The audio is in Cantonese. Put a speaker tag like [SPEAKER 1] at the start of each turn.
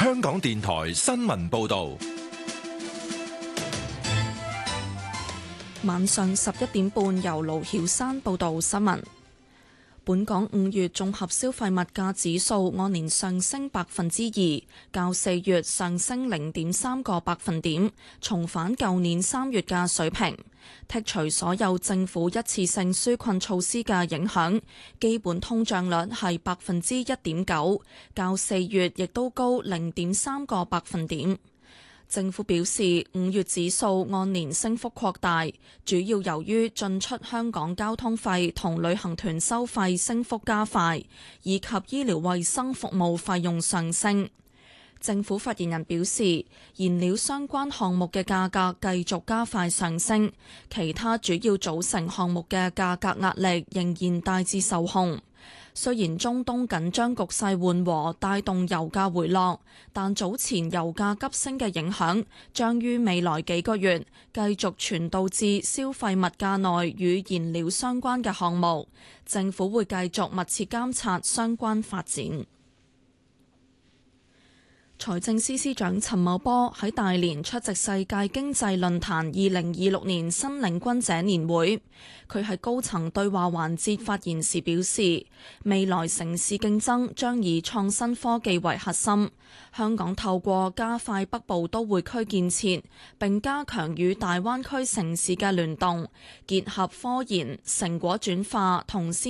[SPEAKER 1] 香港電台新聞報道。
[SPEAKER 2] 晚上11點半，由盧曉山報道新聞。本港5月綜合消費物價指數按年上升2%，較4月上升0.3個百分點，重返舊年3月嘅水平。剔除所有政府一次性紓困措施嘅影響，基本通脹率係1.9%，較4月亦都高0.3個百分點。政府表示，5月指數按年升幅擴大，主要由於進出香港交通費同旅行團收費升幅加快，以及醫療衛生服務費用上升。政府發言人表示，燃料相關項目嘅價格繼續加快上升，其他主要組成項目嘅價格壓力仍然大致受控。雖然中東緊張局勢緩和，帶動油價回落，但早前油價急升嘅影響將於未來幾個月繼續傳導至消費物價內與燃料相關嘅項目。政府會繼續密切監察相關發展。財政司司長陳茂波喺大連出席世界經濟論壇2026年新領軍者年會，佢喺高層對話環節發言時表示，未來城市競爭將以創新科技為核心，香港透過加快北部都會區建設，並加強與大灣區城市嘅聯動，結合科研成果轉化同